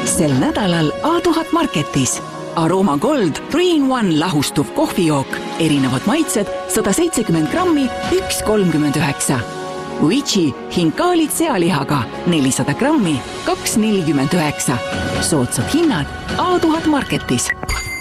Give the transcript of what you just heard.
Sel nädalal A1000 Marketis. Aroma Gold 3-in-1 lahustuv kohvijook. Erinevad maitsed 170 grammi, 1,39. Uichi hinkaalid sealihaga 400 grammi, 2,49. Soodsad hinnad A1000 Marketis.